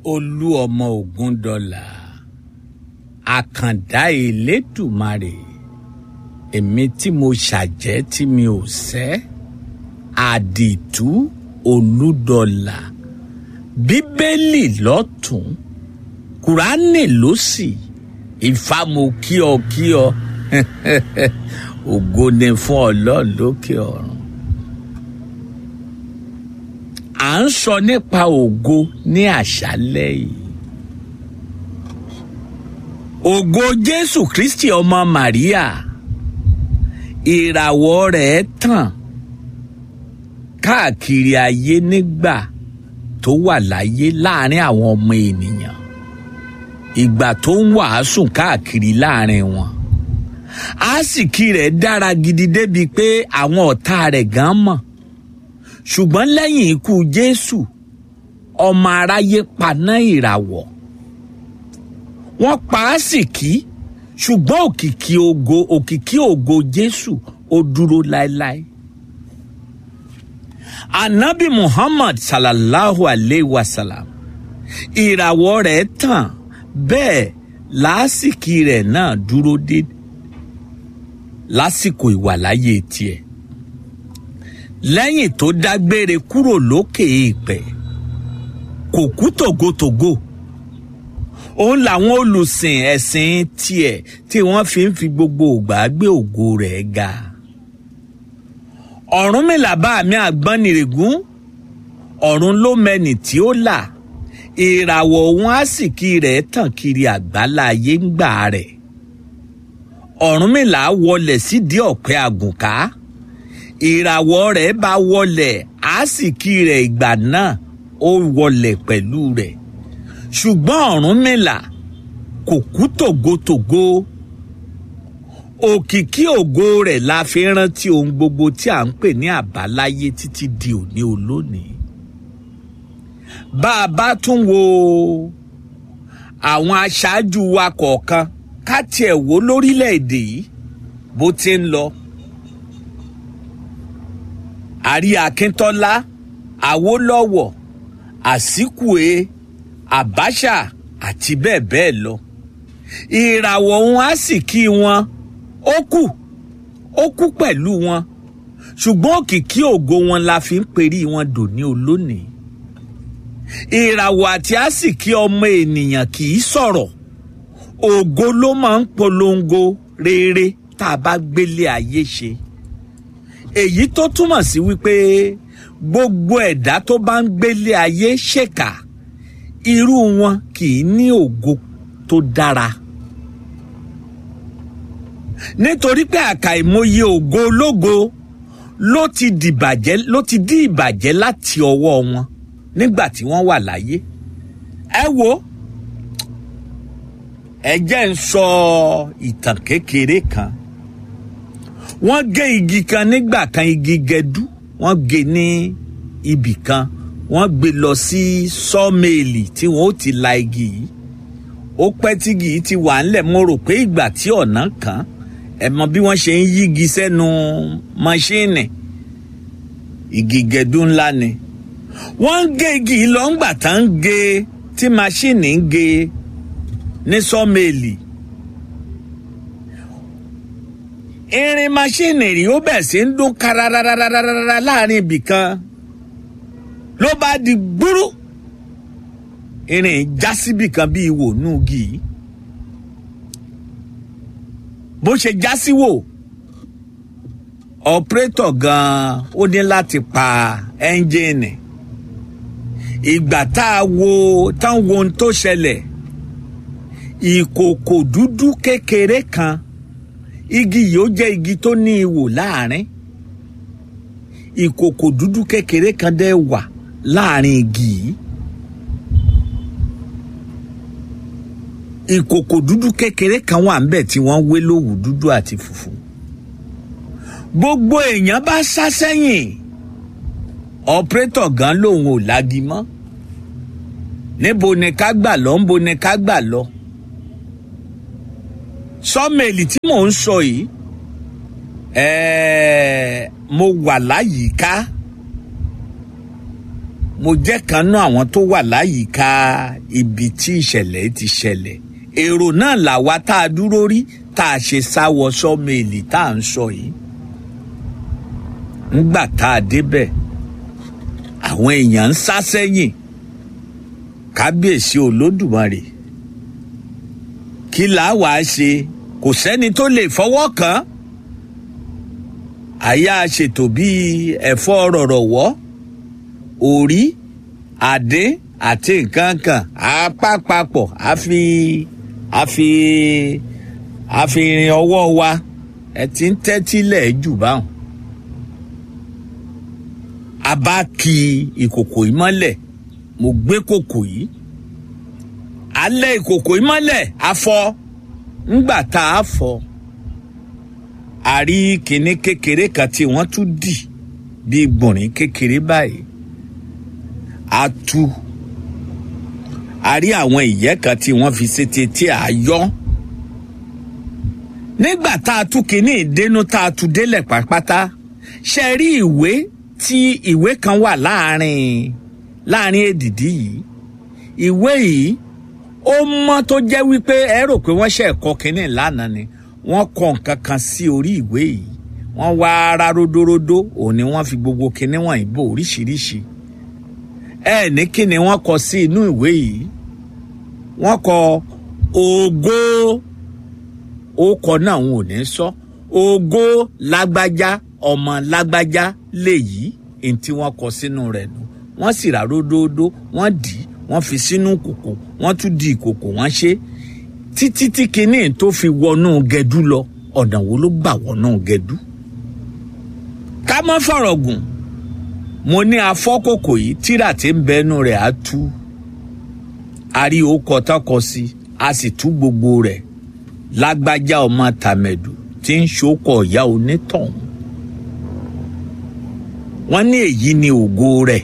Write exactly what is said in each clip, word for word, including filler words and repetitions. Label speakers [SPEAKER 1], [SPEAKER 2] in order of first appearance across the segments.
[SPEAKER 1] olú ọmọ Ògúndọlà àkàndá Elédùmarè èmi tí mo ṣàjẹ́ tí mi ò sẹ́ àdìtú Olúdọlà bíbélì lọ́tún kùránì lósì Ifá mo kí ọ kí ọ ògo ni fún Ọlọ́run lókè ọ̀run. À ń sọ nípa ògo ní àṣálẹ́ yìí. Ògo Jésù Kristi ọmọ Màríà, ìràwọ̀ rẹ̀ tàn káàkiri ayé nígbà tó wà láyé láàrin àwọn ọmọ ènìyàn, ìgbà tó ń wàásù káàkiri láàrin wọn. Àsìkí rẹ̀ dára gidi débi pé àwọn ọ̀tá rẹ̀ gan mọ̀. Ṣùgbọ́n lẹ́yìn ikú Jésù, ọmọ aráyé paná ìràwọ̀. Wọ́n pa Àsìkí, ṣùgbọ́n òkìkí ògo òkìkí ògo Jésù ó dúró láéláé. Ànábì Muhammad sallallahu alayhi wa sallam, ìràwọ̀ rẹ̀ tàn bẹ́ẹ̀ lásìkí rẹ̀ náà dúró dé lásìkò ìwàláyé tiẹ̀. Lẹ́yìn tó dágbére kúrò lókè èèpẹ̀, kò kú tògótògó. Òun làwọn olùsìn ẹ̀sìn tiẹ̀ tí wọ́n fi ń fi gbogbo ògbà gbé ògo rẹ̀ ga. Ọ̀rúnmìlà bá mi Àgbọnnìrègún, ọ̀run ló mẹ́ni tí ó là. Ìràwọ̀ òun Àsìkí rẹ̀ tàn kiri àgbáláyé ń gbà rẹ̀. Ọ̀rúnmìlà wọlẹ̀ sídìí ọ̀pẹ àgùnká. Ìràwọ̀ rẹ̀ bá wọlẹ̀, Àsìkí rẹ̀ ìgbà náà ó wọlẹ̀ pẹ̀lú rẹ̀. Ṣùgbọ́n Ọ̀rúnmìlà kò kú tògótògó. Òkìkí ògo rẹ̀ la fi rántí ohun gbogbo tí à ń pè ní àbáláyé títí di òní olónìí. Bá a bá tún wo àwọn aṣáájú wa kọ̀ọ̀kan ká tiẹ̀ wò lórílẹ̀‐èdè yìí bó ti ń lọ. Àrí Akíntọ́lá, Awólọ́wọ̀, Àsíkùé, Àbáṣà àti bẹ́ẹ̀ bẹ́ẹ̀ lọ. Ìràwọ̀ wọn Àsìkí wọn ó kù ó kú pẹ̀lú wọn, ṣùgbọ́n òkìkí ògo wọn la fi ń perí wọn dòní olónìí. Ìràwọ̀ àti Àsìkí ọmọ ènìyàn kì í sọ̀rọ̀, ògo ló máa ń polongo rere tá a bá gbélé ayé ṣe. Èyí tó túmọ̀ sí wípé gbogbo ẹ̀dá tó bá ń gbélé ayé ṣèkà, irú wọn kì í ní ògo tó dára. Nítorí pé àkàìmọye ògo ológo ló ti dìbàjẹ́ ló ti dí ìbàjẹ́ láti ọwọ́ wọn nígbà tí wọ́n wà láyé. Ẹ wo, ẹ jẹ́ ń sọ ìtàn kékeré kan. Wọ́n gé igi kan nígbà kan, igi gẹdú, wọ́n gé ní ibì kan, wọ́n gbé lọ sí sọ́ọ̀mẹ́ẹ̀lì tí wọ́n ó ti la igi yìí. Ó pẹ́ tí igi yìí ti wà ńlẹ̀, mo rò pé ìgbà tí ọ̀nà kàn, ẹ mọ bí wọ́n ṣe ń yígi sẹ́nu máṣíìnì, igi gẹdú ńlá ni. Wọ́n ń gé igi yìí lọ ńgbà tá ń gé tí máṣíìnì ń gé ní sọ́ọ̀mẹ́ẹ̀lì. Irin máṣíìnì rí ó bẹ̀ sí ń dún kararararara láàrin ibì kan, ló bá di gbúrú, irin já síbì kan bí ìwò núgi. Bó ṣe já sí wò, ọ̀pẹ́rẹ́tọ̀ gan-an ó ní láti pa ẹ́ńjìnì. Ìgbà tá a wo tán wo ohun tó ṣẹlẹ̀, ìkòkò dúdú kékeré kan, igi yìí ó jẹ́ igi tó ní ihò láàrin. Ìkòkò dúdú kékeré kan dẹ̀ wà láàrin igi yìí. Ìkòkò dúdú kékeré kan wà ńbẹ̀ tí wọ́n wé lówù dúdú àti funfun. Gbogbo èèyàn bá sá sẹ́yìn. Ọ̀pẹ́rẹ́tọ̀ gan lòun ò lági mọ́. Níbo ni ká gbà lọ, níbo ni ká gbà lọ. Sọ́ọ̀mẹ́ẹ̀lì tí mò ń sọ yìí, ẹ̀ẹ́ mo wà láyìíká. mo jẹ́ kan náà àwọn tó wà láyìíká ibi tí ìṣẹ̀lẹ̀ ti ṣẹlẹ̀. Èrò náà làwa tá a dúró rí tá a ṣe sáwọ sọ́mẹ́ẹ̀lì tá à ń sọ yìí. Ńgbà tá a débẹ̀ àwọn èèyàn ń sá sẹ́yìn. Kábíyèsí Olódùmarè kí làá wàá ṣe, kò sẹ́ni tó lè fọwọ́ kàn. Àyà ṣètò bíi ẹ̀fọ́ rọ̀rọ̀wọ́, orí, àdé àti nǹkan kan àpapọ̀ àfi àfi àfi irin ọwọ́ wa ẹ ti ń tẹ́tílẹ̀ jù báwọn. A bá ki ìkòkò yìí mọ́lẹ̀, mo gbé kòkò yìí, alẹ́ ìkòkò yìí mọ́lẹ̀, a fọ́. Ńgbà tá a fọ́, a rí kinní kékeré kan tí wọ́n tún dì bíi gbọ̀nrín kékeré báyìí. A tú, a rí àwọn ìyẹ́ kan tí wọ́n fi ṣètè tí a yọ́. Nígbà tá a tú kinní ìdénú tá a tú délẹ̀ pàápàá, ṣe rí ìwé tí ìwé kan wà láàrin láàrin èdìdí yìí. Ìwé yìí ó mọ́ tó jẹ́ wípé ẹ rò pé wọ́n ṣe kọ kinní lánàá ni. Wọ́n kọ nǹkan kan sí orí ìwé yìí. Wọ́n wá ara ródóródó, òun ni wọ́n fi gbogbo kinní wọ̀nyí bò oríṣiríṣi. Ẹ ní kí ni wọ́n kọ sí inú ìwé yìí? Wọ́n kọ ògo, orúkọ náà wọn ò ní sọ, ògo lágbájá ọmọ lágbájá lèyí, èyí tí wọ́n kọ sínú rẹ̀ nù. Wọ́n sì rà ródóródó, wọ́n dì í, wọ́n fi sínú kòkò, wọ́n tún di ìkòkò, wọ́n ṣe títí tí kinní tó fi wọnú gẹdú lọ. Ọ̀nà wo ló gbà wọnú gẹdú? Ká má fọ̀rọ̀ gùn, mo ní afọ́kòkò yìí tírà tí ń bẹnu rẹ̀ á tú. A rí orúkọ tọkọ sí, a sì tú gbogbo rẹ̀. Lágbájá ọmọ tàmẹ̀dù tí ń ṣókọ ìyá onítọ̀hún. Wọ́n ní èyí ni ògo rẹ̀.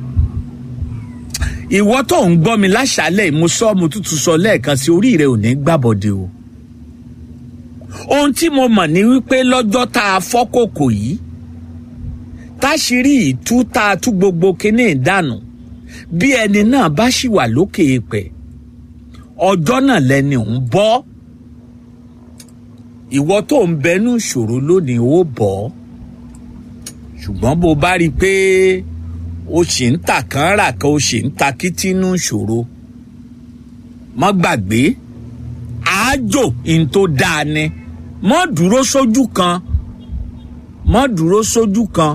[SPEAKER 1] Ìwọ tó ń gbọ́ mi láṣálẹ̀, mo sọ mo tútù sọ lẹ́ẹ̀kan sí, orí rẹ̀ ò ní gbàbọ̀dé o. Ohun tí mo mọ̀ ni wípé lọ́jọ́ tá a fọ́ kòkò yìí, táṣírí ìtú tá a tú gbogbo kinní ìdànù, bí ẹni náà bá ṣì wà lókè èèpẹ̀, ọjọ́ náà lẹni òun bọ́. Ìwọ tó ń bẹnu ìṣòro lónìí ó bọ́. Ṣùgbọ́n bó bá rí i pé o ṣì ń tà kán rà kan, o ṣì ń ta kítínú ìṣòro, má gbàgbé àájò in tó dáa ni. Má dúró sójú kan, má dúró sójú kan.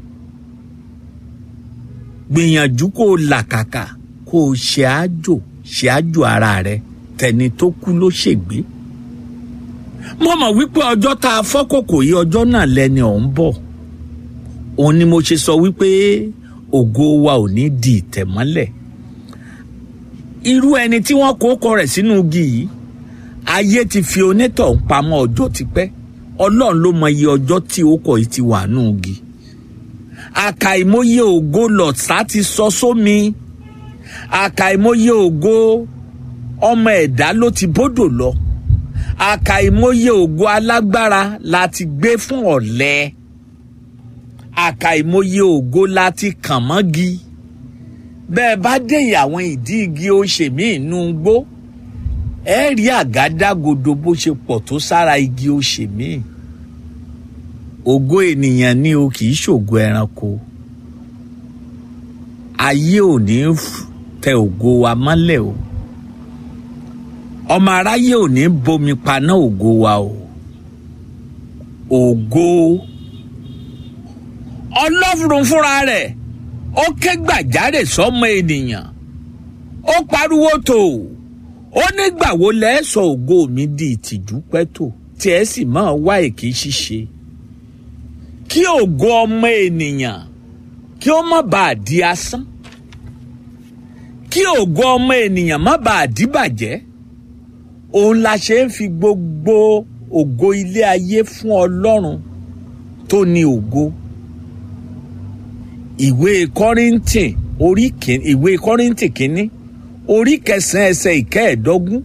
[SPEAKER 1] Gbìyànjú kó o làkàkà, kó o ṣe àjò, ṣe àjò ara rẹ. Tẹni tó kú ló ṣègbé. Mo mọ̀ wípé ọjọ́ tá a fọ́ kòkò yìí, ọjọ́ náà lẹni ọ̀hún bọ̀. Òun ni mo ṣe sọ wípé ògo wa ò ní di ìtẹ̀mọ́lẹ̀. Irú ẹni tí wọ́n kó kọ rẹ̀ sínú igi yìí, ayé ti fi onítọ̀hún pamọ́ ọjọ́ ti pẹ́. Ọlọ́run ló mọ iye ọjọ́ tí orúkọ yìí ti wà nù igi. Àkàìmọye ògo lọ̀tá ti sọ sómi. Àkàìmọye ògo ọmọ ẹ̀dá ló ti bódò lọ. Àkàìmọye ògo alágbára la ti gbé fún ọ̀lẹ. Àkàìmọye ògo la ti kàn mọ́gi. Bẹ́ẹ̀ bá dé àwọn ìdí igi òṣèmí inú gbó, ẹ rí àgádágodo bó ṣe pọ̀ tó sára igi òṣèmí. Ògo ènìyàn ni o, kì í ṣògo ẹranko. Ayé ò ní tẹ ògo wa mọ́lẹ̀ o. Ọmọ aráyé ò ní bomi paná ògo wa o. Ògo Ọlọ́run fúnra rẹ̀ ó ké gbàjáre sọ́mọ ènìyàn. Ó pariwo tó, ó nígbà wo lẹ́ sọ ògo mi di ìtìjú pẹ́tò tí ẹ sì máa wá èké ṣíṣe. Kí ògo ọmọ ènìyàn kí ó má bàa di asán. Kí ògo ọmọ ènìyàn má bàa dìbàjẹ́. Òun la ṣe ń fi gbogbo ògo ilé ayé fún Ọlọ́run tó ní ògo. Ìwé Kọ́ríńtì orí kìíní, ìwé Kọ́ríńtì kìíní orí kẹsàn-án ẹsẹ̀ ìkẹẹ̀ẹ́dógún.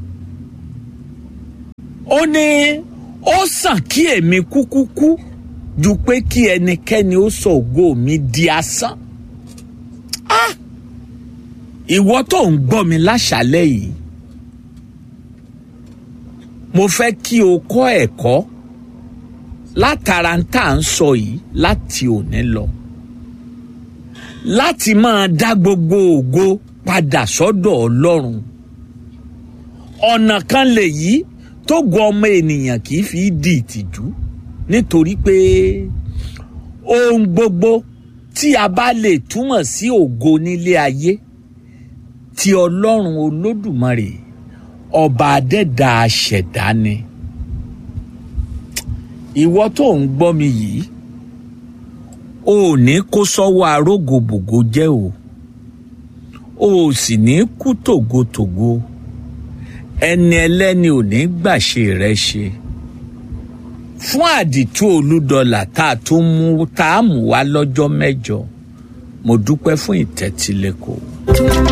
[SPEAKER 1] Ó ní ó sàn kí èmi kúkú kú ju pé kí ẹnikẹ́ni ó sọ ògo mi di asán. Ah! Ìwọ tó ń gbọ́ mi láṣálẹ́ yìí, mo fẹ́ kí o kọ́ ẹ̀kọ́ látara ń tà ń sọ yìí láti òní lọ, láti máa dá gbogbo ògo padà sọ́dọ̀ Ọlọ́run. Ọ̀nà kan lèyí tó gun ọmọ ènìyàn kì í fi di ìtìjú, nítorí pé ohun gbogbo tí a bá lè túmọ̀ sí ògo nílé ayé ti Ọlọ́run Olódùmarè, ọba adẹ́dà aṣẹ̀dá ni. Ìwọ tó ń gbọ́ mi yìí, o ò ní kó sọ́wọ́ arógòbògò jẹ́ o, o ò sì ní kú tògótògó, ẹni ẹlẹ́ni ò ní gbàṣe rẹ ṣe. Fún àdìtú Olúdọlà tá a tún mú tá a mú wá lọ́jọ́ mẹ́jọ, mo dúpẹ́ fún ìtẹ́tílẹ́kọ̀ọ́.